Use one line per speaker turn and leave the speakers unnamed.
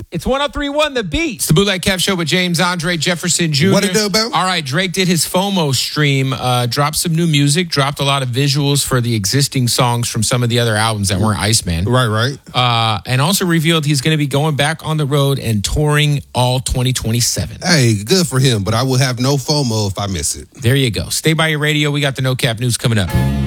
It's 103.1 The Beat.
It's the Bootleg Kev Show with James Andre Jefferson Jr.
What it do, Bill?
All right, Drake did his FOMO stream, dropped some new music, dropped a lot of visuals for the existing songs from some of the other albums that weren't Iceman.
Right.
And also revealed he's going to be going back on the road and touring all 2027.
Hey, good for him, but I will have no FOMO if I miss it.
There you go. Stay by your radio. We got the No Cap News coming up.